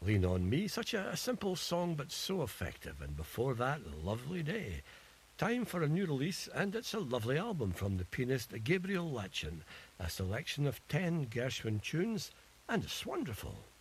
Lean on Me, such a simple song but so effective. And before that, Lovely Day. Time for a new release, and it's a lovely album from the pianist Gabriel Latchin, a selection of 10 Gershwin tunes, and it's wonderful.